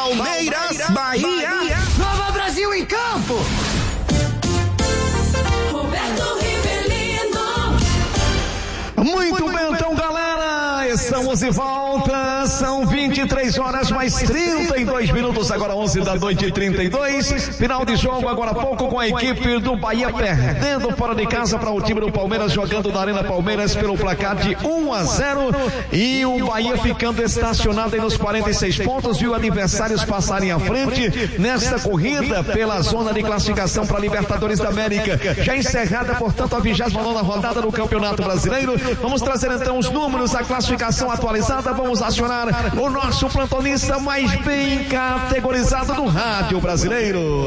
Palmeiras, Bahia. Nova Brasil em campo. Roberto Rivelino. Muito bem, então, galera, estamos de volta, são 23 horas mais 32 minutos, agora 11 da noite e 32, final de jogo agora há pouco com a equipe do Bahia perdendo fora de casa para o time do Palmeiras, jogando na Arena Palmeiras pelo placar de 1-0, e o Bahia ficando estacionado aí nos 46 pontos, viu adversários passarem à frente nesta corrida pela zona de classificação para Libertadores da América, já encerrada, portanto, a 29ª rodada do Campeonato Brasileiro. Vamos trazer então os números, a classificação atualizada. Vamos acionar o nosso plantonista mais bem categorizado do rádio brasileiro.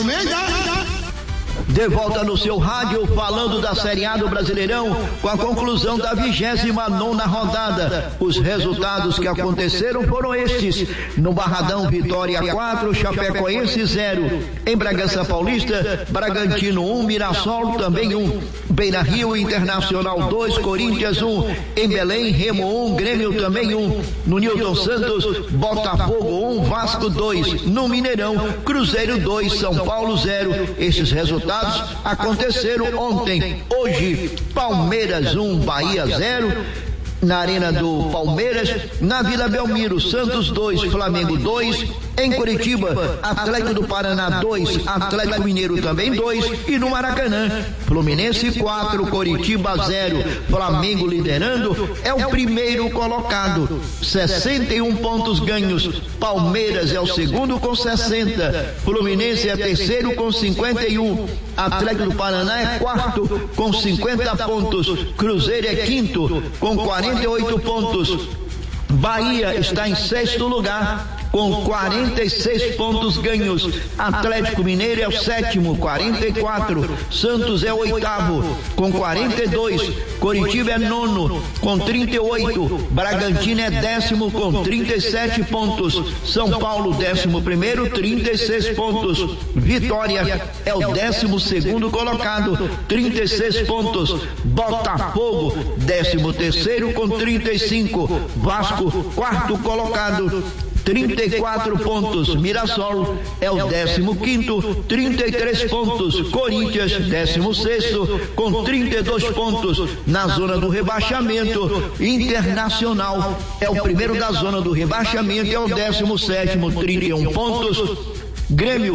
De volta no seu rádio, falando da Série A do Brasileirão, com a conclusão da 29ª rodada. Os resultados que aconteceram foram estes: no Barradão, Vitória 4, Chapecoense 0. Em Bragança Paulista, Bragantino 1, Mirassol também 1. Beira-Rio, Internacional 2, Corinthians 1. Em Belém, Remo 1, Grêmio também 1. No Newton Santos, Botafogo 1, Vasco 2. No Mineirão, Cruzeiro 2, São Paulo 0. Esses resultados aconteceram ontem. Hoje, Palmeiras 1, Bahia 0. Na Arena do Palmeiras, na Vila Belmiro, Santos 2, Flamengo 2. Em Curitiba, Atlético do Paraná 2, Atlético Mineiro também 2. E no Maracanã, Fluminense 4, Coritiba 0. Flamengo liderando, é o primeiro colocado, 61 pontos ganhos. Palmeiras é o segundo com 60. Fluminense é terceiro com 51. Atlético do Paraná é quarto com 50 pontos. Cruzeiro é quinto com 48 pontos. Bahia está em sexto lugar com 46 pontos ganhos. Atlético Mineiro é o sétimo, 44. Santos é o oitavo, com 42. Coritiba é nono, com 38. Bragantino é décimo, com 37 pontos. São Paulo, 11º, 36 pontos. Vitória é o 12º colocado, 36 pontos. Botafogo, 13º, com 35. Vasco, quarto colocado, 34 pontos. Mirassol é o 15º, 33 pontos. Corinthians, 16º, com 32 pontos. Na zona do rebaixamento, Internacional é o primeiro da zona do rebaixamento, é o 17º, 31 pontos. Grêmio,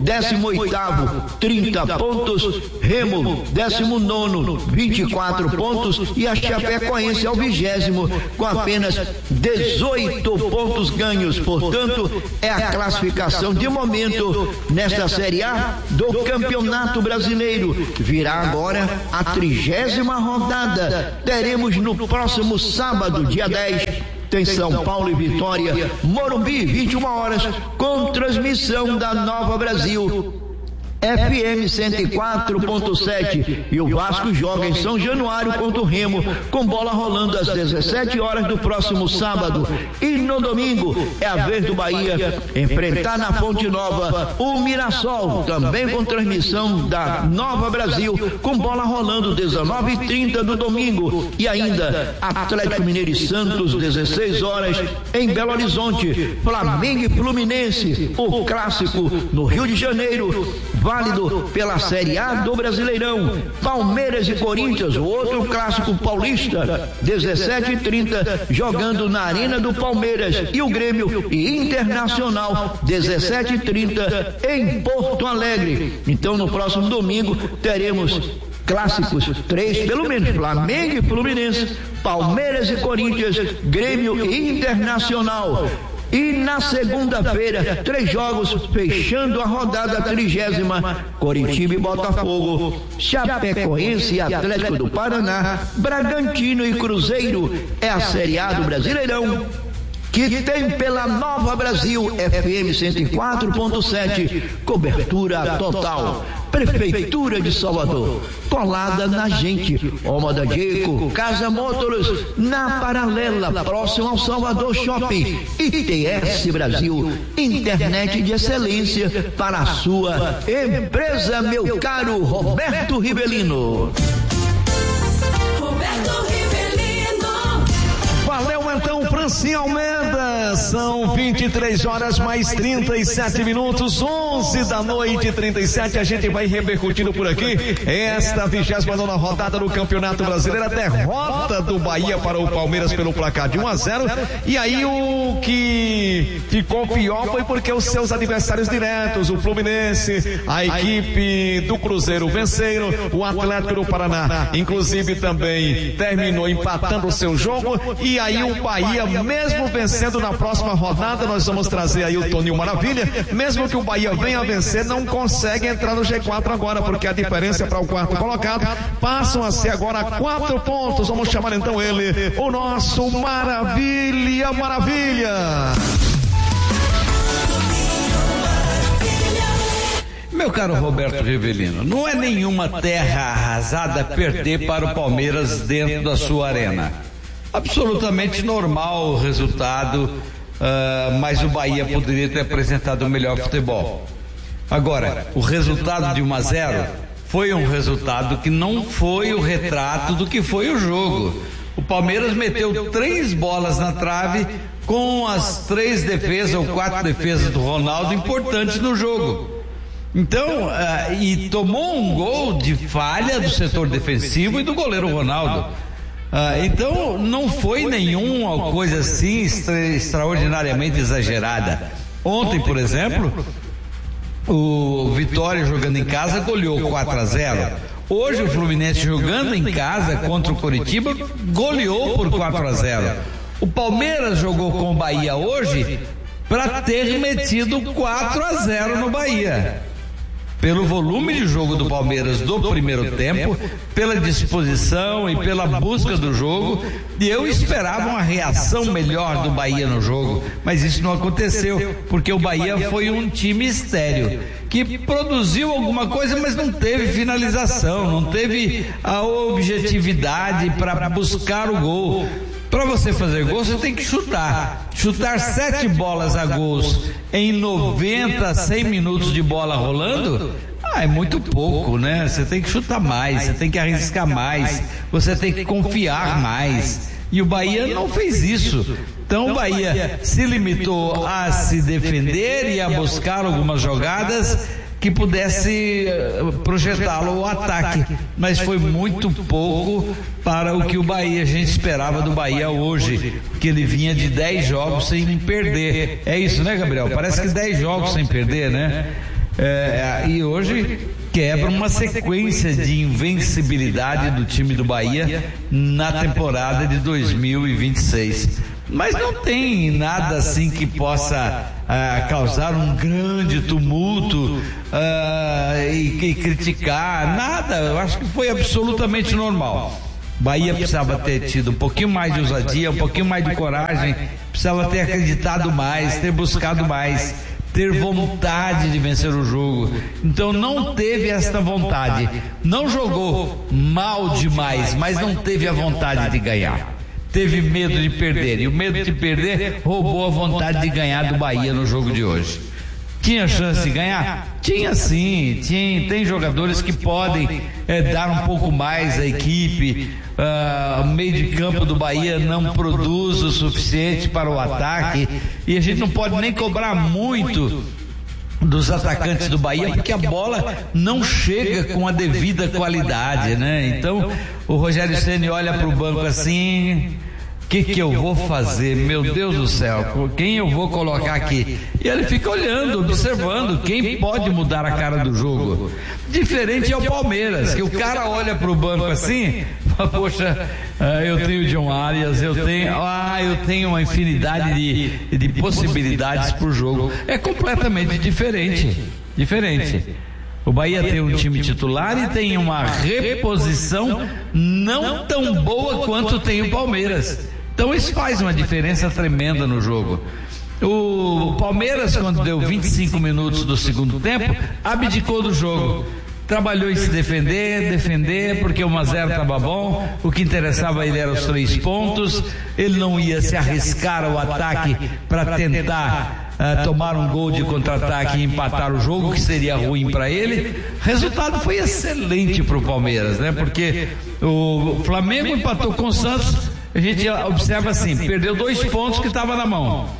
18º, 30 pontos. Remo, 19º, 24 pontos. E a Chapecoense é o 20º, com apenas 18 pontos ganhos. Portanto, é a classificação de momento nesta Série A do Campeonato Brasileiro. Virá agora a 30ª rodada. Teremos no próximo sábado, dia 10, tem São Paulo e Vitória, Morumbi, 21 horas, com transmissão da Nova Brasil FM 104.7, e o Vasco joga em São Januário contra o Remo, com bola rolando às 17 horas do próximo sábado. E no domingo é a vez do Bahia enfrentar na Fonte Nova o Mirassol, também com transmissão da Nova Brasil, com bola rolando 19h30 do domingo. E ainda Atlético Mineiro e Santos, 16 horas, em Belo Horizonte. Flamengo e Fluminense, o clássico no Rio de Janeiro, válido pela Série A do Brasileirão. Palmeiras e Corinthians, o outro clássico paulista, 17h30, jogando na Arena do Palmeiras. E o Grêmio e Internacional, 17h30, em Porto Alegre. Então, no próximo domingo, teremos clássicos, 3 pelo menos, Flamengo e Fluminense, Palmeiras e Corinthians, Grêmio e Internacional. E na segunda-feira, 3 jogos fechando a rodada 30ª, Coritiba e Botafogo, Chapecoense e Atlético do Paraná, Bragantino e Cruzeiro. É a Série A do Brasileirão, que tem pela Nova Brasil FM 104.7, cobertura total. Prefeitura de Salvador, colada na gente. Omada Dico, Casa Motors, na Paralela, próximo ao Salvador Shopping. ITS Brasil, internet de excelência para a sua empresa, meu caro Roberto Rivelino. Roberto Rivelino. Valeu então, Francine Almeida. São 23 horas mais 37 minutos, 11 da noite 37. A gente vai repercutindo por aqui esta 29ª rodada do Campeonato Brasileiro. A derrota do Bahia para o Palmeiras pelo placar de 1-0. E aí o que ficou pior foi porque os seus adversários diretos, o Fluminense, a equipe do Cruzeiro venceram, o Atlético do Paraná inclusive também terminou empatando o seu jogo. E aí o Bahia, mesmo vencendo na próxima rodada, nós vamos trazer aí o Toninho Maravilha, mesmo que o Bahia venha a vencer, não consegue entrar no G4 agora, porque a diferença para o quarto colocado passam a ser agora 4 pontos. Vamos chamar então ele, o nosso Maravilha. Meu caro Roberto Rivelino, não é nenhuma terra arrasada perder para o Palmeiras dentro da sua arena. Absolutamente normal o resultado, mas o Bahia poderia ter apresentado o melhor futebol. Agora, o resultado de 1-0 foi um resultado que não foi o retrato do que foi o jogo. O Palmeiras meteu 3 bolas na trave com as 3 defesas ou 4 defesas do Ronaldo importantes no jogo. Então, e tomou um gol de falha do setor defensivo e do goleiro Ronaldo. Então, não foi nenhuma coisa assim extraordinariamente exagerada. Ontem, por exemplo, o Vitória jogando em casa goleou 4-0. Hoje o Fluminense jogando em casa contra o Coritiba goleou por 4-0. O Palmeiras jogou com o Bahia hoje para ter metido 4-0 no Bahia. Pelo volume de jogo do Palmeiras do primeiro tempo, pela disposição e pela busca do jogo, e eu esperava uma reação melhor do Bahia no jogo, mas isso não aconteceu, porque o Bahia foi um time estéril, que produziu alguma coisa, mas não teve finalização, não teve a objetividade para buscar o gol. Para você fazer gol, você tem que chutar 7 bolas a gols em 90, 100 minutos de bola rolando. É muito pouco, né? Você tem que chutar mais, você tem que arriscar mais, você tem que confiar mais. E o Bahia não fez isso. Então o Bahia se limitou a se defender e a buscar algumas jogadas que pudesse projetá-lo ao ataque, mas foi muito pouco para o que o Bahia, a gente esperava do Bahia hoje, que ele vinha de 10 jogos sem perder. É isso, né, Gabriel? Parece que 10 jogos sem perder, né? E hoje quebra uma sequência de invencibilidade do time do Bahia na temporada de 2026. Mas não tem nada assim que possa causar um grande tumulto e criticar, nada. Eu acho que foi absolutamente normal. Bahia precisava ter tido um pouquinho mais de ousadia, um pouquinho mais de coragem, precisava ter acreditado mais, ter buscado mais, ter vontade de vencer o jogo. Então não teve esta vontade, não jogou mal demais, mas não teve a vontade de ganhar. Teve medo de perder, e o medo de perder roubou a vontade de ganhar do Bahia no jogo de hoje. Tinha chance de ganhar? Tinha sim, tem jogadores que podem dar um pouco mais à equipe. O meio de campo do Bahia não produz o suficiente para o ataque, e a gente não pode nem cobrar muito dos atacantes do Bahia, porque a bola não chega com a devida qualidade, né? Então o Rogério Ceni olha para o banco assim: o que eu vou fazer? Meu Deus do céu, quem eu vou colocar aqui? E ele fica olhando, observando quem pode mudar a cara do jogo. Diferente é o Palmeiras, que o cara olha para o banco assim, poxa, eu tenho o John Arias, eu tenho uma infinidade de possibilidades para o jogo. É completamente diferente. O Bahia tem um time titular e tem uma reposição não tão boa quanto tem o Palmeiras. Então isso faz uma diferença tremenda no jogo. O Palmeiras, quando deu 25 minutos do segundo tempo, abdicou do jogo. Trabalhou em se defender, porque o 1-0 estava bom, o que interessava a ele eram os 3 pontos, ele não ia se arriscar ao ataque para tentar tomar um gol de contra-ataque e empatar o jogo, que seria ruim para ele. O resultado foi excelente para o Palmeiras, né? Porque o Flamengo empatou com o Santos, a gente observa assim, perdeu 2 pontos que estava na mão.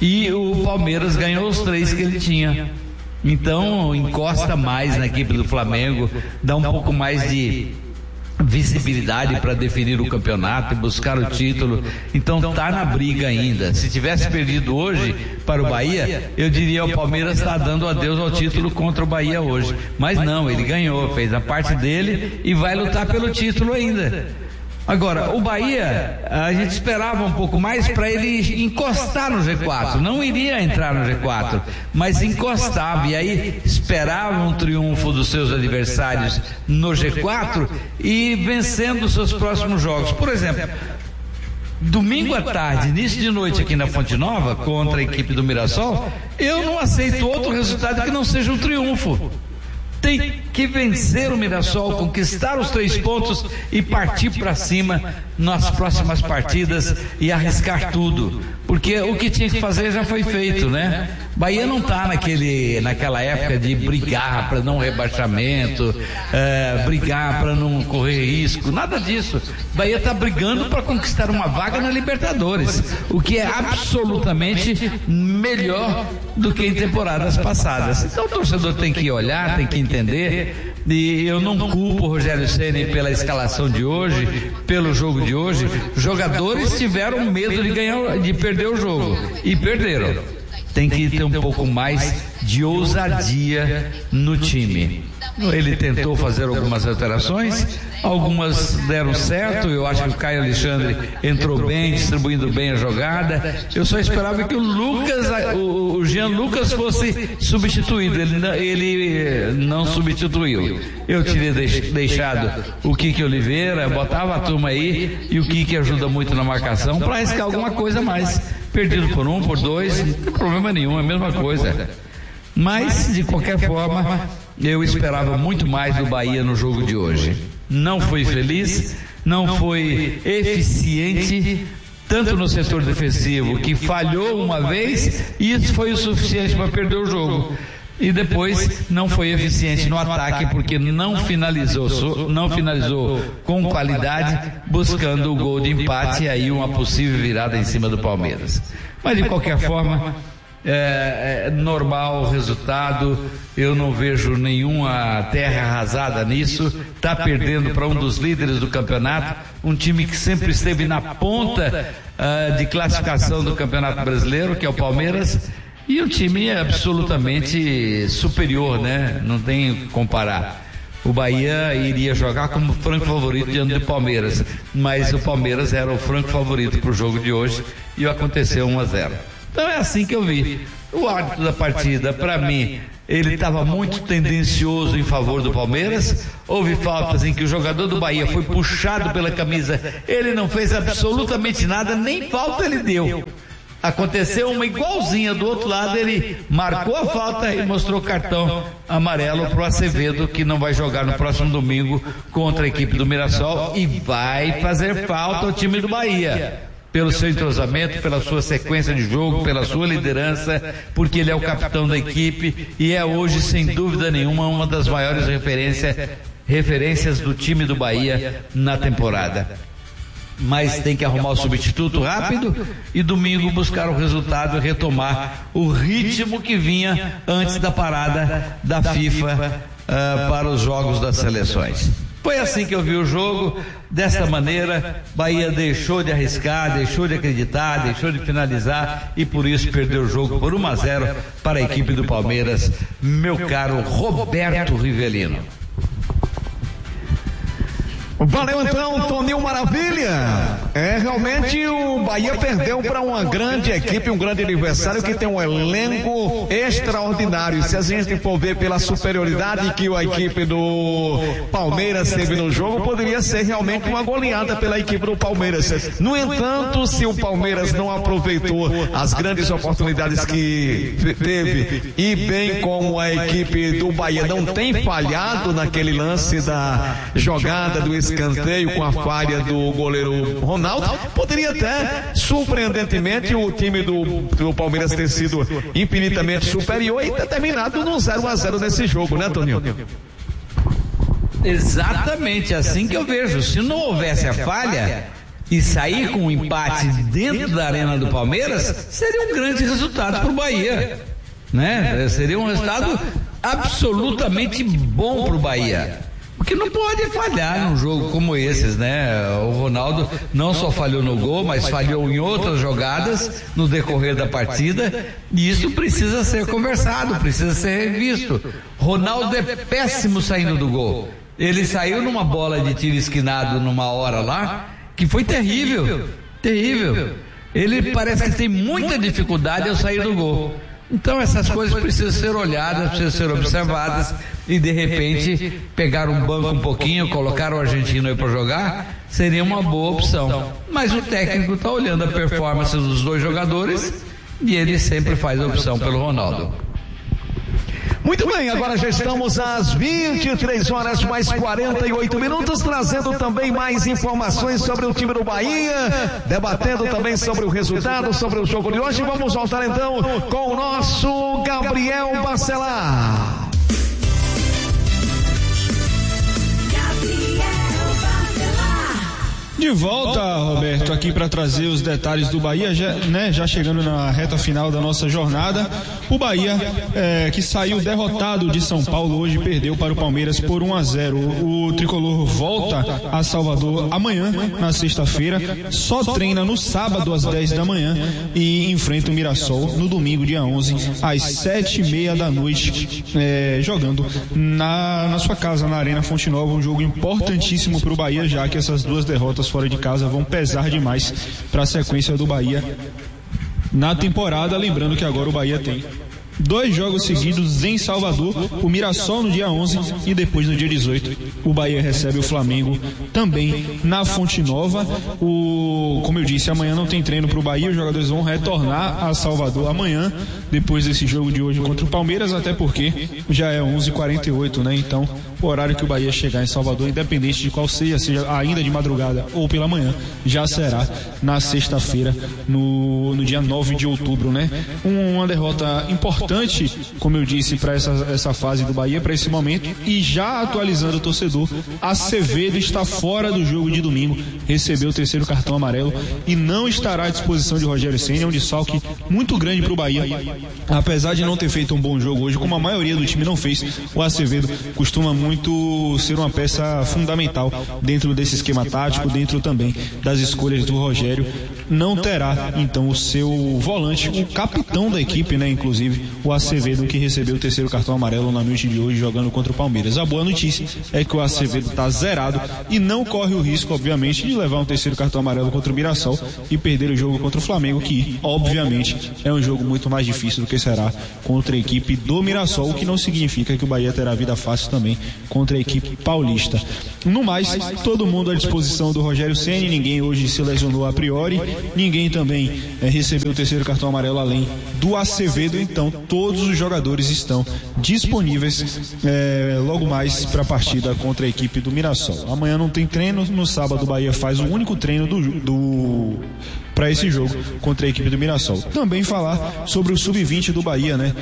e o Palmeiras ganhou os 3 que ele tinha. Então encosta mais na equipe do Flamengo, dá um pouco mais de visibilidade para definir o campeonato e buscar o título. Então tá na briga ainda. Se tivesse perdido hoje para o Bahia, eu diria o Palmeiras está dando adeus ao título contra o Bahia hoje, mas não, ele ganhou, fez a parte dele e vai lutar pelo título ainda. Agora, o Bahia, a gente esperava um pouco mais para ele encostar no G4, não iria entrar no G4, mas encostava, e aí esperava um triunfo dos seus adversários no G4 e vencendo os seus próximos jogos. Por exemplo, domingo à tarde, início de noite aqui na Fonte Nova, contra a equipe do Mirassol, eu não aceito outro resultado que não seja um triunfo. Tem que vencer o Mirassol, conquistar os 3 pontos e partir para cima nas próximas partidas e arriscar tudo, porque o que tinha que fazer já foi feito, né? Bahia não está naquela época de brigar para não rebaixamento, brigar para não correr risco, nada disso. Bahia está brigando para conquistar uma vaga na Libertadores, o que é absolutamente melhor do que em temporadas passadas. Então o torcedor tem que olhar, tem que entender. E eu não culpo o Rogério Ceni pela escalação de hoje, pelo jogo de hoje. Os jogadores tiveram medo de perder o jogo e perderam. Tem que ter um pouco mais de ousadia no time. Ele tentou fazer algumas alterações, algumas deram certo. Eu acho que o Caio Alexandre entrou bem, distribuindo bem a jogada. Eu só esperava que o Jean Lucas fosse substituído. Ele não substituiu. Eu teria deixado o Kiki Oliveira, botava a turma aí, e o Kiki ajuda muito na marcação para arriscar alguma coisa a mais. Perdido por 1, por 2, não tem problema nenhum, é a mesma coisa. Mas, de qualquer forma, eu esperava muito mais do Bahia no jogo de hoje. Não foi feliz, não foi eficiente, tanto no setor defensivo, que falhou uma vez, e isso foi o suficiente para perder o jogo. E depois não foi eficiente no ataque, porque não finalizou com qualidade, buscando o gol de empate e aí uma possível virada em cima do Palmeiras. Mas de qualquer forma, é normal o resultado. Eu não vejo nenhuma terra arrasada nisso. Está perdendo para um dos líderes do campeonato, um time que sempre esteve na ponta de classificação do Campeonato Brasileiro, que é o Palmeiras. E o time é absolutamente superior, né? Não tem o que comparar. O Bahia iria jogar como franco favorito diante do Palmeiras, mas o Palmeiras era o franco favorito para o jogo de hoje e aconteceu 1-0. Então é assim que eu vi. O árbitro da partida, para mim, ele estava muito tendencioso em favor do Palmeiras. Houve faltas em que o jogador do Bahia foi puxado pela camisa, ele não fez absolutamente nada, nem falta ele deu. Aconteceu uma igualzinha do outro lado, ele marcou a falta e mostrou cartão amarelo para o Acevedo, que não vai jogar no próximo domingo contra a equipe do Mirassol, e vai fazer falta ao time do Bahia, pelo seu entrosamento, pela sua sequência de jogo, pela sua liderança, porque ele é o capitão da equipe e é hoje, sem dúvida nenhuma, uma das maiores referências do time do Bahia na temporada. Mas tem que arrumar o substituto rápido e domingo buscar o resultado e retomar o ritmo que vinha antes da parada da FIFA para os jogos das seleções. Foi assim que eu vi o jogo, desta maneira. Bahia deixou de arriscar, deixou de acreditar, deixou de finalizar e por isso perdeu o jogo por 1-0 para a equipe do Palmeiras, meu caro Roberto Rivelino. Valeu então, Toninho Maravilha. Realmente o Bahia perdeu para uma grande equipe, um grande adversário que tem um elenco extraordinário. Se a gente for ver pela superioridade que a equipe do Palmeiras teve no jogo, poderia ser realmente uma goleada pela equipe do Palmeiras. No entanto, se o Palmeiras não aproveitou as grandes oportunidades que teve, e bem como a equipe do Bahia não tem falhado naquele lance da jogada do escanteio com a falha do goleiro Ronaldo, poderia até, surpreendentemente, o time do Palmeiras ter sido infinitamente superior e ter terminado no 0-0 nesse jogo, né, Toninho? Exatamente assim que eu vejo. Se não houvesse a falha, e sair com um empate dentro da Arena do Palmeiras, seria um grande resultado para o Bahia, né? Seria um resultado absolutamente bom para o Bahia, porque não pode falhar num jogo como esses, né? O Ronaldo não só falhou no gol, mas falhou em outras jogadas no decorrer da partida, e isso precisa ser conversado, precisa ser revisto. Ronaldo é péssimo saindo do gol. Ele saiu numa bola de tiro esquinado numa hora lá, que foi terrível, terrível. Ele parece que tem muita dificuldade ao sair do gol. Então essas coisas precisam ser olhadas, precisam ser observadas, e de repente pegar um banco um pouquinho, colocar o argentino aí para jogar, seria uma boa opção. Mas o técnico está olhando a performance dos dois jogadores e ele sempre faz a opção pelo Ronaldo. Muito bem, agora já estamos às 23 horas mais 48 minutos, trazendo também mais informações sobre o time do Bahia, debatendo também sobre o resultado, sobre o jogo de hoje. Vamos voltar então com o nosso Gabriel Bacelar. De volta, Roberto, aqui para trazer os detalhes do Bahia, já chegando na reta final da nossa jornada. O Bahia, que saiu derrotado de São Paulo hoje, perdeu para o Palmeiras por 1-0. O tricolor volta a Salvador amanhã, na sexta-feira, só treina no sábado às 10 da manhã e enfrenta o Mirassol no domingo, dia 11, às 7h30 da noite, jogando na sua casa, na Arena Fonte Nova, um jogo importantíssimo para o Bahia, já que essas duas derrotas fora de casa vão pesar demais para a sequência do Bahia na temporada. Lembrando que agora o Bahia tem 2 jogos seguidos em Salvador, o Mirassol no dia 11 e depois no dia 18 o Bahia recebe o Flamengo também na Fonte Nova. Como eu disse, amanhã não tem treino para o Bahia, os jogadores vão retornar a Salvador amanhã, depois desse jogo de hoje contra o Palmeiras, até porque já é 11h48, né? Então o horário que o Bahia chegar em Salvador, independente de qual seja ainda de madrugada ou pela manhã, já será na sexta-feira, no dia 9 de outubro, né? Uma derrota importante, como eu disse, para essa fase do Bahia, para esse momento. E já atualizando o torcedor, Acevedo está fora do jogo de domingo, recebeu o 3º cartão amarelo e não estará à disposição de Rogério Ceni. É um desfalque muito grande para o Bahia, apesar de não ter feito um bom jogo hoje, como a maioria do time não fez. O Acevedo costuma muito ser uma peça fundamental dentro desse esquema tático, dentro também das escolhas do Rogério. Não terá então o seu volante, o capitão da equipe, né, inclusive o Acevedo, que recebeu o 3º cartão amarelo na noite de hoje jogando contra o Palmeiras. A boa notícia é que o Acevedo está zerado e não corre o risco, obviamente, de levar um 3º cartão amarelo contra o Mirassol e perder o jogo contra o Flamengo, que obviamente é um jogo muito mais difícil do que será contra a equipe do Mirassol, o que não significa que o Bahia terá vida fácil também contra a equipe paulista. No mais, todo mundo à disposição do Rogério Ceni, ninguém hoje se lesionou a priori, ninguém também recebeu o 3º cartão amarelo além do Acevedo, então todos os jogadores estão disponíveis logo mais para a partida contra a equipe do Mirassol. Amanhã não tem treino, no sábado o Bahia faz o único treino para esse jogo contra a equipe do Mirassol. Também falar sobre o Sub-20 do Bahia, né?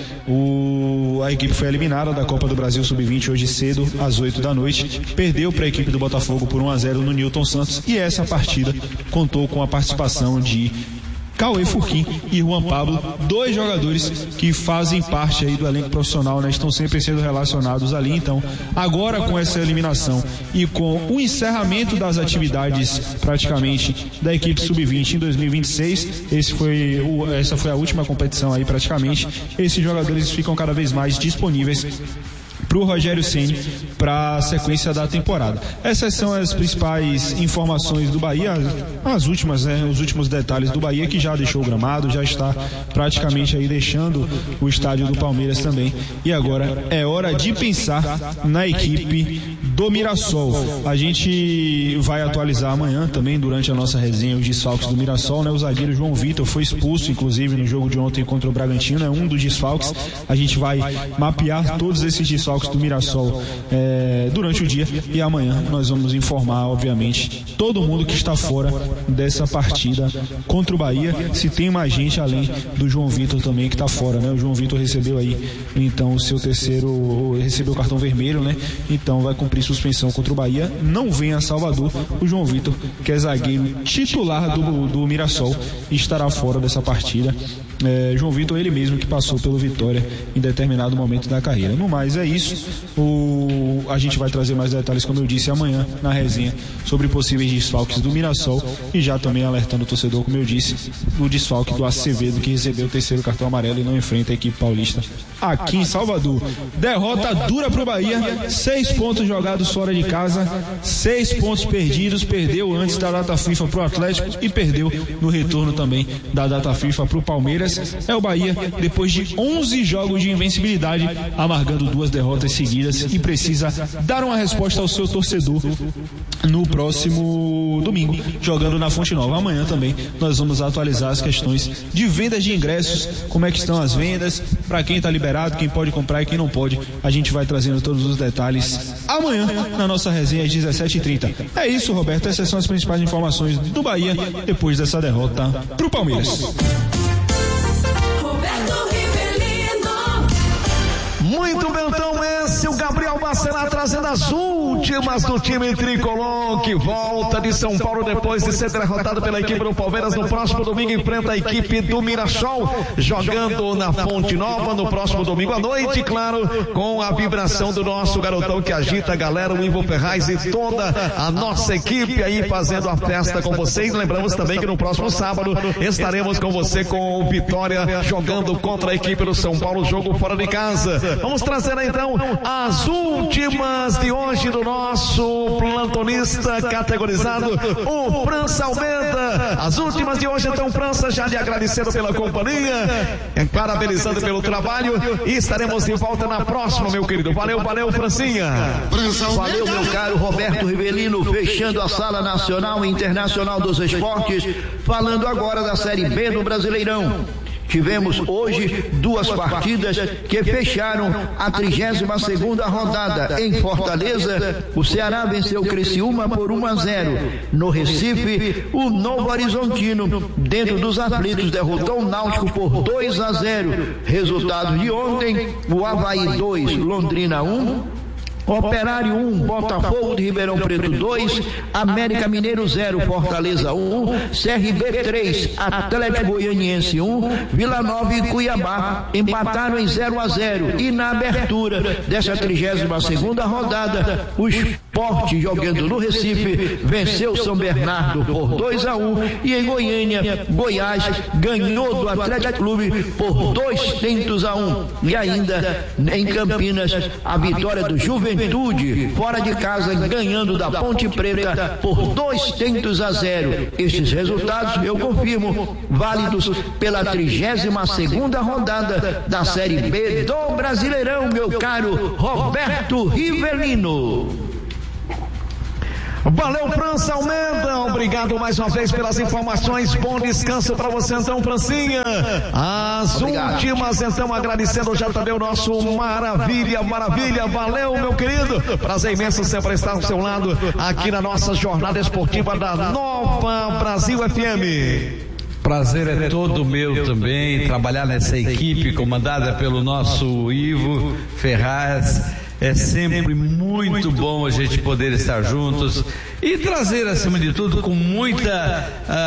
A equipe foi eliminada da Copa do Brasil Sub-20 hoje cedo, às 8 da noite, perdeu para a equipe do Botafogo por 1-0 no Newton Santos, e essa partida contou com a participação de Cauê Furquim e Juan Pablo, 2 jogadores que fazem parte aí do elenco profissional, né? Estão sempre sendo relacionados ali. Então, agora com essa eliminação e com o encerramento das atividades praticamente da equipe Sub-20 em 2026, essa foi a última competição aí praticamente, esses jogadores ficam cada vez mais disponíveis para o Rogério Ceni para a sequência da temporada. Essas são as principais informações do Bahia, as últimas, né, os últimos detalhes do Bahia, que já deixou o gramado, já está praticamente aí deixando o estádio do Palmeiras também, e agora é hora de pensar na equipe do Mirassol. A gente vai atualizar amanhã também, durante a nossa resenha, os desfalques do Mirassol, né? O zagueiro João Vitor foi expulso, inclusive, no jogo de ontem contra o Bragantino, é um dos desfalques. A gente vai mapear todos esses desfalques desfalques do Mirassol durante o dia, e amanhã nós vamos informar, obviamente, todo mundo que está fora dessa partida contra o Bahia, se tem mais gente além do João Vitor também que está fora, né? O João Vitor recebeu aí então o seu recebeu o cartão vermelho, né? Então vai cumprir suspensão contra o Bahia, não vem a Salvador. O João Vitor, que é zagueiro titular do Mirassol, estará fora dessa partida. João Vitor, ele mesmo que passou pelo Vitória em determinado momento da carreira. No mais é isso. A gente vai trazer mais detalhes, como eu disse, amanhã na resenha sobre possíveis desfalques do Mirassol, e já também alertando o torcedor, como eu disse, do desfalque do Acevedo, que recebeu o terceiro cartão amarelo e não enfrenta a equipe paulista aqui em Salvador. Derrota dura pro Bahia, 6 pontos jogados fora de casa, 6 pontos perdidos, perdeu antes da data FIFA pro Atlético e perdeu no retorno também da data FIFA pro Palmeiras. É o Bahia, depois de 11 jogos de invencibilidade, amargando 2 derrotas seguidas, e precisa dar uma resposta ao seu torcedor no próximo domingo, jogando na Fonte Nova. Amanhã também nós vamos atualizar as questões de vendas de ingressos, como é que estão as vendas, para quem está liberado, quem pode comprar e quem não pode. A gente vai trazendo todos os detalhes amanhã na nossa resenha às 17h30. É isso, Roberto, essas são as principais informações do Bahia depois dessa derrota pro Palmeiras. Muito bem, então esse o Gabriel Bacelar trazendo as últimas do time tricolor, que volta de São Paulo depois de ser derrotado pela equipe do Palmeiras. No próximo domingo enfrenta a equipe do Mirassol, jogando na Fonte Nova no próximo domingo à noite, claro, com a vibração do nosso garotão que agita a galera, o Ivo Ferraz e toda a nossa equipe aí fazendo a festa com vocês. Lembramos também que no próximo sábado estaremos com você com o Vitória jogando contra a equipe do São Paulo, jogo fora de casa. Vamos trazer então as últimas de hoje do nosso plantonista categorizado, o França Almeida. As últimas de hoje, então, França, já lhe agradecendo pela companhia, parabenizando pelo trabalho, e estaremos de volta na próxima, meu querido. Valeu, Francinha. Valeu, meu caro Roberto Rivelino, fechando a Sala Nacional e Internacional dos Esportes, falando agora da Série B do Brasileirão. Tivemos hoje 2 partidas que fecharam a 32ª rodada. Em Fortaleza, o Ceará venceu o Criciúma por 1-0. No Recife, o Novo Horizontino, dentro dos aflitos, derrotou o Náutico por 2-0. Resultados de ontem: o Avaí 2, Londrina 1. Operário 1, Botafogo de Ribeirão Preto 2, América Mineiro 0, Fortaleza 1, CRB 3, Atlético Goianiense 1, Vila Nova e Cuiabá empataram em 0-0. E na abertura dessa 32ª rodada, o Sport, jogando no Recife, venceu São Bernardo por 2-1, e em Goiânia, Goiás ganhou do Atlético Clube por 2-1. E ainda em Campinas, a vitória do Juventude fora de casa, ganhando da Ponte Preta por 2-0. Estes resultados, eu confirmo, válidos pela 32ª rodada da Série B do Brasileirão, meu caro Roberto Rivelino. Valeu, França Almeida, obrigado mais uma vez pelas informações. Bom descanso para você então, Francinha. As últimas então, agradecendo já também o nosso Maravilha. Valeu, meu querido, prazer imenso sempre estar ao seu lado aqui na nossa jornada esportiva da Nova Brasil FM. Prazer é todo meu também, trabalhar nessa equipe comandada pelo nosso Ivo Ferraz. É sempre muito bom a gente poder estar juntos e trazer, acima de tudo, com muita,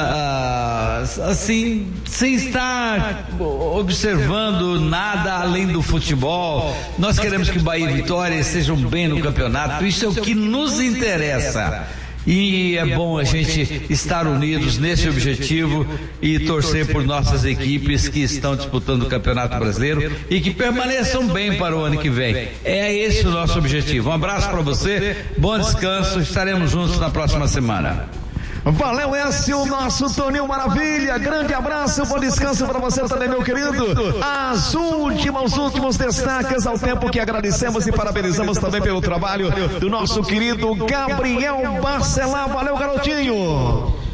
assim, sem estar observando nada além do futebol. Nós queremos que Bahia e Vitória estejam bem no campeonato, isso é o que nos interessa. E é bom a gente estar unidos nesse objetivo e torcer por nossas equipes que estão disputando o Campeonato Brasileiro e que permaneçam bem para o ano que vem. É esse o nosso objetivo. Um abraço para você, bom descanso, estaremos juntos na próxima semana. Valeu, esse o nosso Toninho Maravilha, grande abraço, bom descanso para você também, meu querido. Os últimos destaques ao tempo que agradecemos e parabenizamos também pelo trabalho do nosso querido Gabriel Bacelar. Valeu, garotinho.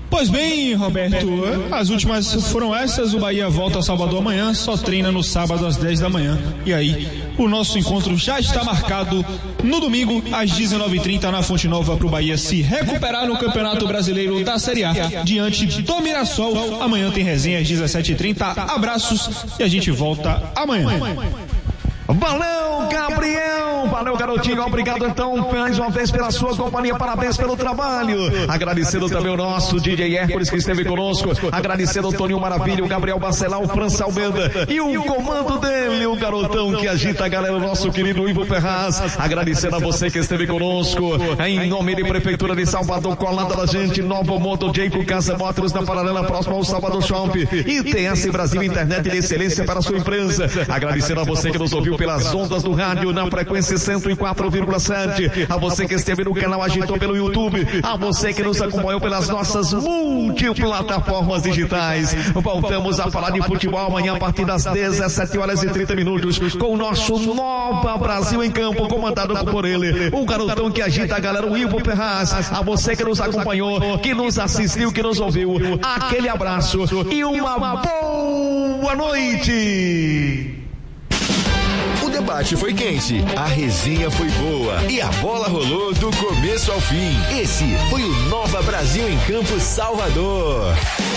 Pois bem, Roberto, as últimas foram essas. O Bahia volta a Salvador amanhã, só treina no sábado às 10 da manhã. E aí, o nosso encontro já está marcado no domingo, às 19h30, na Fonte Nova, para o Bahia se recuperar no Campeonato Brasileiro da Série A, diante do Mirassol. Amanhã tem resenha às 17h30. Abraços e a gente volta amanhã. Valeu, Gabriel! Valeu, garotinho! Obrigado, então, mais uma vez pela sua companhia. Parabéns pelo trabalho. Agradecendo também o nosso DJ Hércules que esteve conosco. Agradecendo o Toninho Maravilha, o Gabriel Bacelar, o França Almeida e o comando dele, o garotão que agita a galera, o nosso querido Ivo Ferraz. Agradecendo a você que esteve conosco. Em nome da Prefeitura de Salvador, colada da gente, Novo Moto, Jayco Casa Motors, na paralela próxima ao Salvador Shopping. E TS Brasil, internet de excelência para a sua empresa. Agradecendo a você que nos ouviu pelas ondas do rádio na frequência 104,7, a você que esteve no canal Agitou pelo YouTube, a você que nos acompanhou pelas nossas multiplataformas digitais. Voltamos a falar de futebol amanhã a partir das 17h30 com o nosso Nova Brasil em Campo, comandado por ele, o garotão que agita a galera, o Ivo Ferraz. A você que nos acompanhou, que nos assistiu, que nos ouviu, aquele abraço e uma boa noite. O debate foi quente, a resenha foi boa e a bola rolou do começo ao fim. Esse foi o Nova Brasil em Campo Salvador.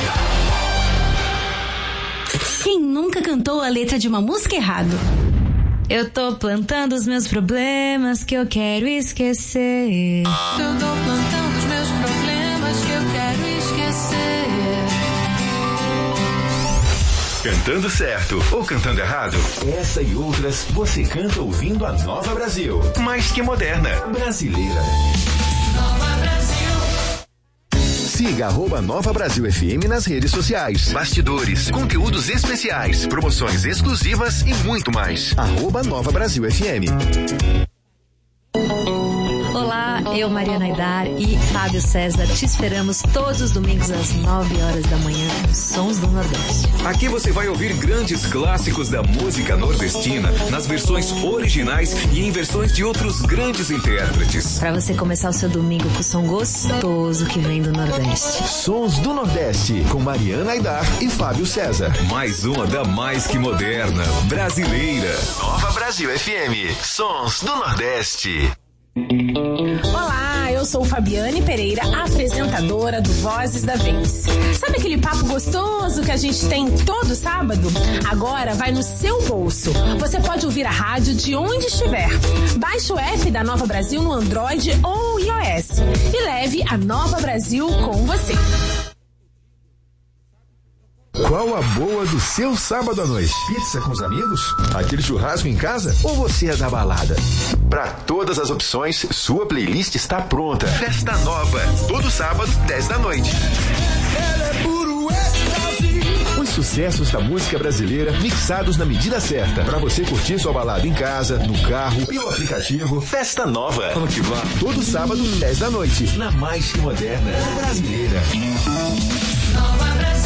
Quem nunca cantou a letra de uma música errado? Eu tô plantando os meus problemas que eu quero esquecer. Eu tô plantando os meus problemas que eu quero esquecer. Cantando certo ou cantando errado? Essa e outras você canta ouvindo a Nova Brasil. Mais que moderna, brasileira. Nova Brasil. Siga @Nova Brasil FM nas redes sociais. Bastidores, conteúdos especiais, promoções exclusivas e muito mais. @Nova Brasil FM. Olá, eu, Mariana Aidar e Fábio César te esperamos todos os domingos às 9h da manhã nos Sons do Nordeste. Aqui você vai ouvir grandes clássicos da música nordestina nas versões originais e em versões de outros grandes intérpretes. Para você começar o seu domingo com o som gostoso que vem do Nordeste. Sons do Nordeste, com Mariana Aidar e Fábio César. Mais uma da mais que moderna, brasileira. Nova Brasil FM, Sons do Nordeste. Olá, eu sou Fabiane Pereira, apresentadora do Vozes da Vez. Sabe aquele papo gostoso que a gente tem todo sábado? Agora vai no seu bolso. Você pode ouvir a rádio de onde estiver. Baixe o app da Nova Brasil no Android ou iOS e leve a Nova Brasil com você. Qual a boa do seu sábado à noite? Pizza com os amigos? Aquele churrasco em casa? Ou você é da balada? Para todas as opções, sua playlist está pronta. Festa Nova, todo sábado, 10 da noite. Os sucessos da música brasileira mixados na medida certa. Para você curtir sua balada em casa, no carro, pelo aplicativo. Festa Nova. Vamos que vamos. Todo sábado, 10 da noite. Na mais que moderna brasileira. Nova Brasil.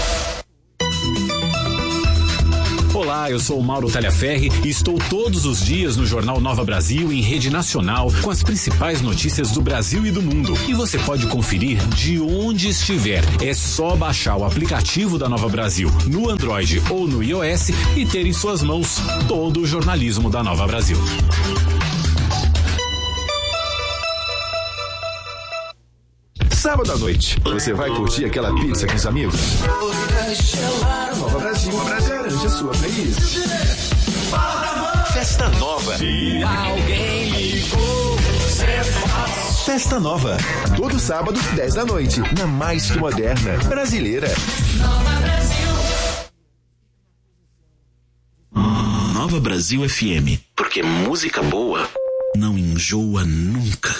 Olá, eu sou o Mauro Talhaferri e estou todos os dias no Jornal Nova Brasil em rede nacional com as principais notícias do Brasil e do mundo. E você pode conferir de onde estiver. É só baixar o aplicativo da Nova Brasil no Android ou no iOS e ter em suas mãos todo o jornalismo da Nova Brasil. Sábado à noite, você vai curtir aquela pizza com os amigos? Nova Brasil, garante a sua playlist. Festa Nova. Se alguém ligou, Festa Nova. Todo sábado, 10 da noite, na mais que moderna brasileira. Nova Brasil. Nova Brasil FM. Porque música boa não enjoa nunca.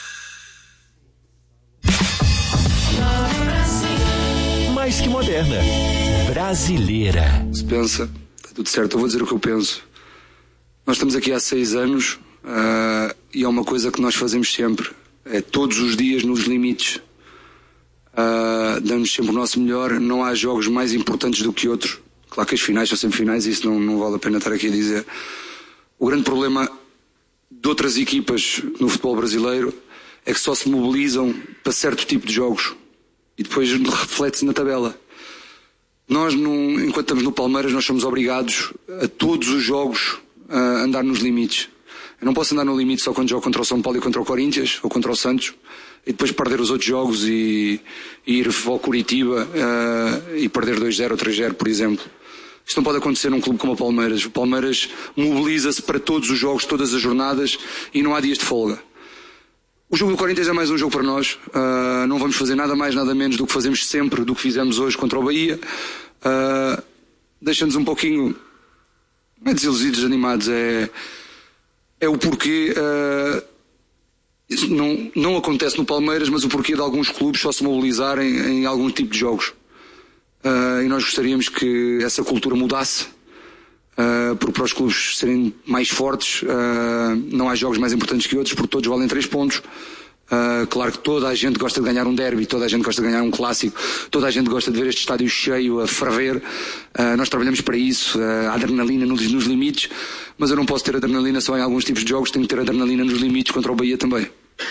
Mais que moderna, brasileira. Se pensa, está tudo certo, eu vou dizer o que eu penso. Nós estamos aqui há 6 anos e é uma coisa que nós fazemos sempre, é todos os dias nos limites, damos sempre o nosso melhor, não há jogos mais importantes do que outros. Claro que as finais são sempre finais e isso não vale a pena estar aqui a dizer. O grande problema de outras equipas no futebol brasileiro é que só se mobilizam para certo tipo de jogos. e depois reflete-se na tabela. Nós, enquanto estamos no Palmeiras, nós somos obrigados a todos os jogos a andar nos limites. Eu não posso andar no limite só quando jogo contra o São Paulo e contra o Corinthians ou contra o Santos e depois perder os outros jogos e ir ao Curitiba e perder 2-0 ou 3-0, por exemplo. Isto não pode acontecer num clube como o Palmeiras. O Palmeiras mobiliza-se para todos os jogos, todas as jornadas e não há dias de folga. O jogo do Corinthians é mais um jogo para nós. Não vamos fazer nada mais, nada menos do que fazemos sempre, do que fizemos hoje contra o Bahia. Deixa-nos um pouquinho, não é desiludidos, desanimados, é o porquê. Isso não acontece no Palmeiras, mas o porquê de alguns clubes só se mobilizarem em algum tipo de jogos. E nós gostaríamos que essa cultura mudasse, porque para os clubes serem mais fortes, não há jogos mais importantes que outros, porque todos valem 3 pontos. Claro que toda a gente gosta de ganhar um derby, toda a gente gosta de ganhar um clássico, toda a gente gosta de ver este estádio cheio a ferver. Nós trabalhamos para isso, a adrenalina nos limites, mas eu não posso ter adrenalina só em alguns tipos de jogos, tenho que ter adrenalina nos limites contra o Bahia também.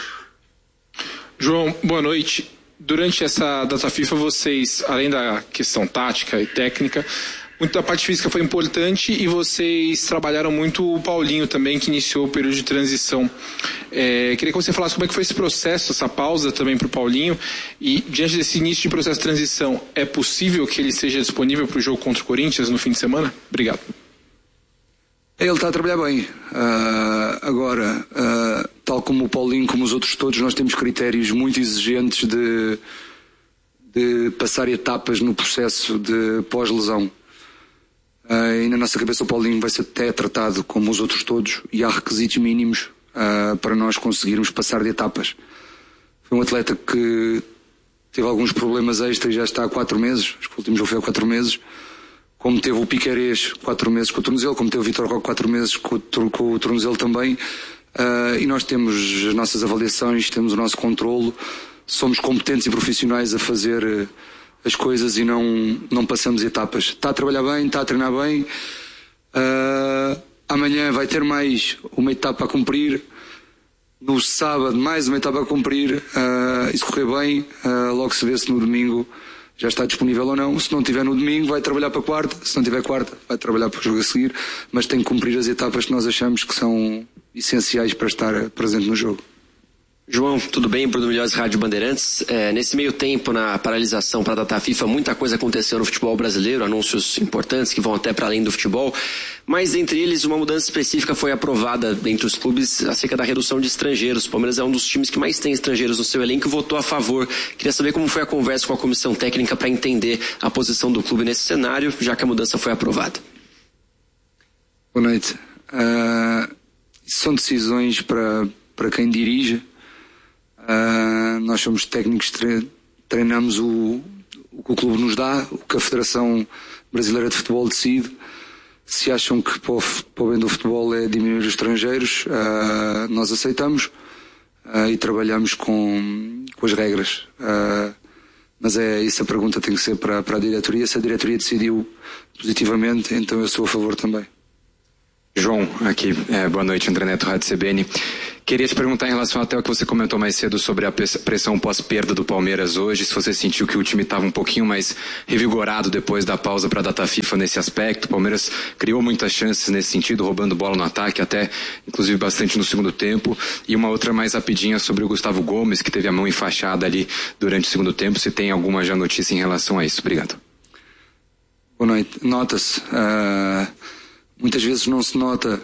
João, boa noite. Durante essa data FIFA, vocês, além da questão tática e técnica, muita parte física foi importante e vocês trabalharam muito o Paulinho também, que iniciou o período de transição. Queria que você falasse como é que foi esse processo, essa pausa também para o Paulinho, e diante desse início de processo de transição, é possível que ele esteja disponível para o jogo contra o Corinthians no fim de semana? Obrigado. Ele está a trabalhar bem. Agora, tal como o Paulinho, como os outros todos, nós temos critérios muito exigentes de passar etapas no processo de pós-lesão. E na nossa cabeça o Paulinho vai ser até tratado como os outros todos e há requisitos mínimos para nós conseguirmos passar de etapas. Foi um atleta que teve alguns problemas extras e já está há 4 meses, acho que o último jogo foi há 4 meses, como teve o Piquerez 4 meses com o tornozelo, como teve o Vitor Roque 4 meses com o tornozelo também, e nós temos as nossas avaliações, temos o nosso controlo, somos competentes e profissionais a fazer as coisas e não passamos etapas. Está a trabalhar bem, está a treinar bem. Amanhã vai ter mais uma etapa a cumprir. No sábado mais uma etapa a cumprir. E se correr bem, logo se vê se no domingo já está disponível ou não. Se não tiver no domingo, vai trabalhar para quarta. Se não tiver quarta, vai trabalhar para o jogo a seguir. Mas tem que cumprir as etapas que nós achamos que são essenciais para estar presente no jogo. João, tudo bem? Bruno Milhões, Rádio Bandeirantes. Nesse meio tempo, na paralisação para a data FIFA, muita coisa aconteceu no futebol brasileiro, anúncios importantes que vão até para além do futebol, mas entre eles uma mudança específica foi aprovada entre os clubes acerca da redução de estrangeiros. O Palmeiras é um dos times que mais tem estrangeiros no seu elenco e votou a favor. Queria saber como foi a conversa com a comissão técnica para entender a posição do clube nesse cenário, já que a mudança foi aprovada. Boa noite. São decisões para quem dirige. Nós somos técnicos, treinamos o que o clube nos dá, o que a Federação Brasileira de Futebol decide. Se acham que para o bem do futebol é diminuir os estrangeiros, nós aceitamos e trabalhamos com as regras. Mas essa pergunta tem que ser para a diretoria. Se a diretoria decidiu positivamente, então eu sou a favor também. João, aqui, boa noite, André Neto, Rádio CBN. Queria te perguntar em relação até ao que você comentou mais cedo sobre a pressão pós-perda do Palmeiras hoje, se você sentiu que o time estava um pouquinho mais revigorado depois da pausa para a data FIFA nesse aspecto. O Palmeiras criou muitas chances nesse sentido, roubando bola no ataque, até inclusive bastante no segundo tempo. E uma outra mais rapidinha sobre o Gustavo Gomes, que teve a mão enfaixada ali durante o segundo tempo, se tem alguma já notícia em relação a isso. Obrigado. Boa noite. Nota-se. Muitas vezes não se nota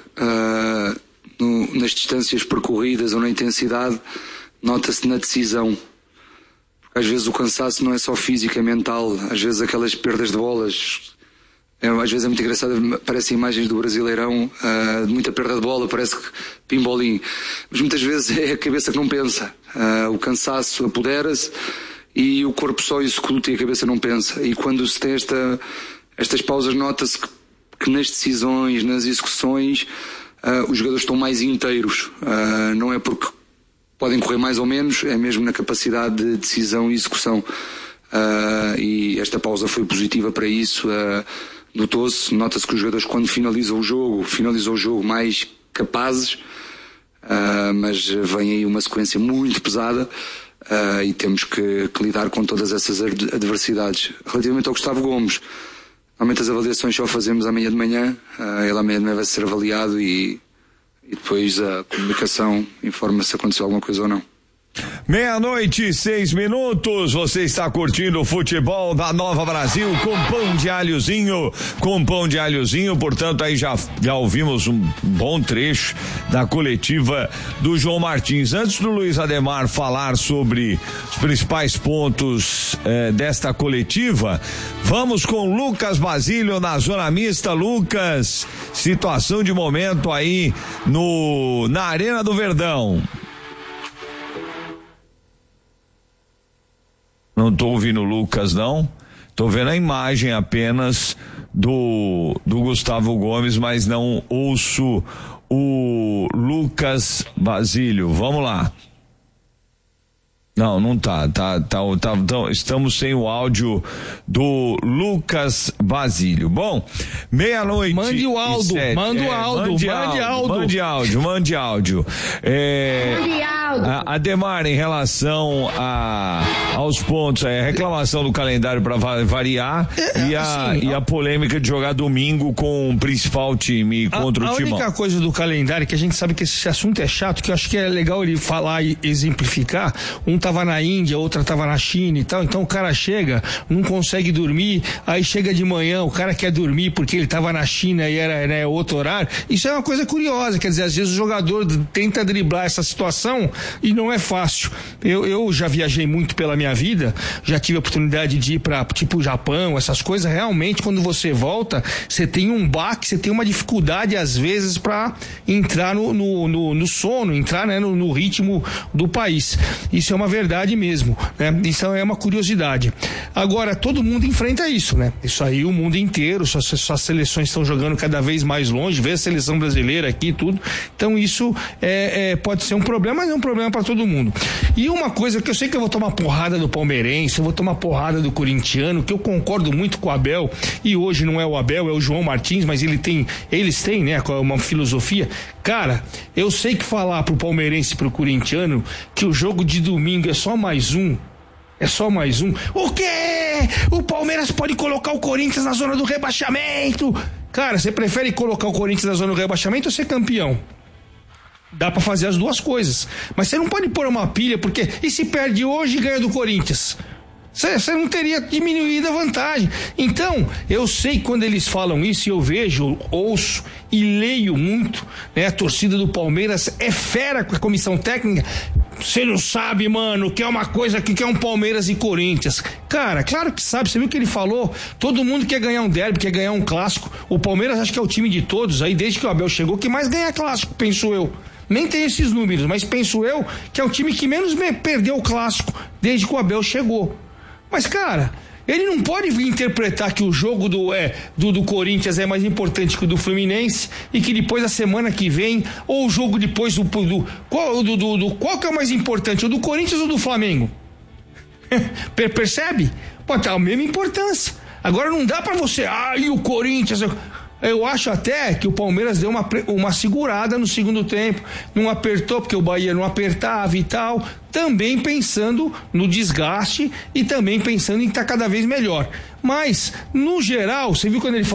nas distâncias percorridas ou na intensidade, nota-se na decisão. Porque às vezes o cansaço não é só físico, é mental. Às vezes aquelas perdas de bolas, às vezes é muito engraçado, parecem imagens do Brasileirão, de muita perda de bola, parece que pimbolim. Mas muitas vezes é a cabeça que não pensa. O cansaço apodera-se e o corpo só executa e a cabeça não pensa. E quando se tem estas pausas, nota-se que nas decisões, nas execuções, os jogadores estão mais inteiros. Não é porque podem correr mais ou menos, é mesmo na capacidade de decisão e execução. E esta pausa foi positiva para isso. Notou-se, nota-se que os jogadores, quando finalizam o jogo mais capazes, mas vem aí uma sequência muito pesada. e temos que lidar com todas essas adversidades. Relativamente ao Gustavo Gomes, normalmente as avaliações só fazemos amanhã de manhã, ele amanhã de manhã vai ser avaliado e depois a comunicação informa se aconteceu alguma coisa ou não. 12:06, você está curtindo o futebol da Nova Brasil com pão de alhozinho, portanto aí já ouvimos um bom trecho da coletiva do João Martins. Antes do Luiz Ademar falar sobre os principais pontos desta coletiva, vamos com Lucas Basílio na zona mista. Lucas, situação de momento aí na Arena do Verdão. Não tô ouvindo o Lucas, não. Tô vendo a imagem apenas do Gustavo Gomes, mas não ouço o Lucas Basílio. Vamos lá. Não tá. Estamos sem o áudio do Lucas Basílio. Bom, 12:00. Mande o áudio. Mande áudio. Ademar, em relação aos pontos, a reclamação do calendário para variar e a polêmica de jogar domingo com o principal time contra o Timão. A única coisa do calendário, que a gente sabe que esse assunto é chato, que eu acho que é legal ele falar e exemplificar. Um tava na Índia, outra tava na China e tal, então o cara chega, não consegue dormir, aí chega de manhã, o cara quer dormir porque ele tava na China e era outro horário. Isso é uma coisa curiosa, quer dizer, às vezes o jogador tenta driblar essa situação e não é fácil. Eu já viajei muito pela minha vida, já tive a oportunidade de ir pra tipo Japão, essas coisas. Realmente, quando você volta, você tem um baque, você tem uma dificuldade às vezes pra entrar no sono, entrar, né, no ritmo do país. Isso é uma verdade mesmo, né? Isso é uma curiosidade. Agora, todo mundo enfrenta isso, né? Isso aí, o mundo inteiro, suas seleções estão jogando cada vez mais longe, vê a seleção brasileira aqui e tudo. Então isso pode ser um problema, mas é um problema para todo mundo. E uma coisa que eu sei que eu vou tomar porrada do palmeirense, eu vou tomar porrada do corintiano, que eu concordo muito com o Abel, e hoje não é o Abel, é o João Martins, mas eles têm, né, uma filosofia. Cara, eu sei que falar pro palmeirense e pro corintiano que o jogo de domingo é só mais um. O quê? O Palmeiras pode colocar o Corinthians na zona do rebaixamento? Cara, você prefere colocar o Corinthians na zona do rebaixamento ou ser campeão? Dá pra fazer as duas coisas. Mas você não pode pôr uma pilha, porque e se perde hoje e ganha do Corinthians? Você não teria diminuído a vantagem. Então, eu sei quando eles falam isso, eu vejo, ouço e leio muito, né? A torcida do Palmeiras é fera com a comissão técnica. Você não sabe, mano, que é uma coisa que é um Palmeiras e Corinthians. Cara, claro que sabe, você viu o que ele falou? Todo mundo quer ganhar um derby, quer ganhar um clássico. O Palmeiras acho que é o time de todos aí, desde que o Abel chegou, que mais ganha clássico, penso eu. Nem tem esses números, mas penso eu que é o time que menos perdeu o clássico desde que o Abel chegou. Mas, cara, ele não pode vir interpretar que o jogo do Corinthians é mais importante que o do Fluminense e que depois, a semana que vem, ou o jogo depois qual que é o mais importante, o do Corinthians ou do Flamengo? Percebe? Pode ter a mesma importância. Agora não dá pra você, e o Corinthians... Eu acho até que o Palmeiras deu uma segurada no segundo tempo, não apertou porque o Bahia não apertava e tal, também pensando no desgaste e também pensando em estar cada vez melhor. Mas, no geral, você viu quando ele falou